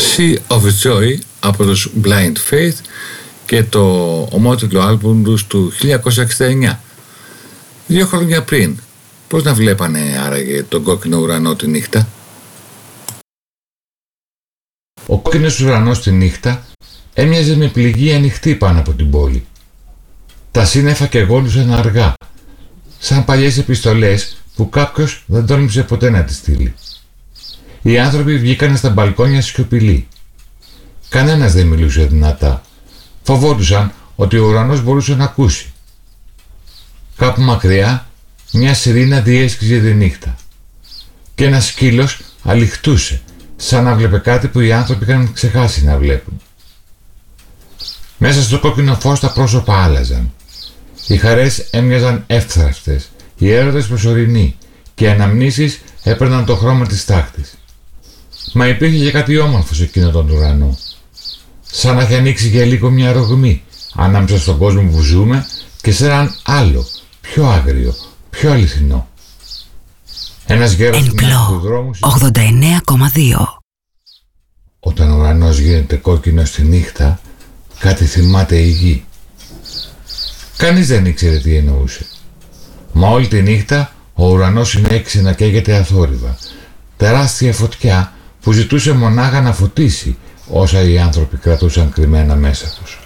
Sea of Joy από τους Blind Faith και το ομότιτλο άλμπουμ τους του 1969. 2 χρόνια πριν, πώς να βλέπανε άραγε τον κόκκινο ουρανό τη νύχτα? Ο κόκκινος ουρανός τη νύχτα έμοιαζε με πληγή ανοιχτή πάνω από την πόλη. Τα σύννεφα κεγόλουσαν αργά, σαν παλιές επιστολές που κάποιος δεν τόλμησε ποτέ να τις στείλει. Οι άνθρωποι βγήκαν στα μπαλκόνια σιωπηλοί. Κανένας δεν μιλούσε δυνατά. Φοβόντουσαν ότι ο ουρανός μπορούσε να ακούσει. Κάπου μακριά μια σιρήνα διέσχιζε τη νύχτα και ένας σκύλος αληχτούσε, σαν να βλέπε κάτι που οι άνθρωποι είχαν ξεχάσει να βλέπουν. Μέσα στο κόκκινο φως τα πρόσωπα άλλαζαν. Οι χαρές έμοιαζαν εύθραυστες, οι έρωτες προσωρινοί και οι αναμνήσεις έπαιρναν το χρώμα της τάχτης. Μα υπήρχε και κάτι όμορφο σε εκείνο τον ουρανό. Σαν να είχε ανοίξει για λίγο μια ρογμή ανάμεσα στον κόσμο που ζούμε και σε έναν άλλο, πιο άγριο, πιο αληθινό. Ένας γέρος του δρόμου 89,2. Όταν ο ουρανός γίνεται κόκκινο στη νύχτα, κάτι θυμάται η γη. Κανείς δεν ήξερε τι εννοούσε. Μα όλη τη νύχτα ο ουρανός συνέχισε να καίγεται αθόρυβα. Τεράστια φωτιά που ζητούσε μονάχα να φωτίσει όσα οι άνθρωποι κρατούσαν κρυμμένα μέσα τους.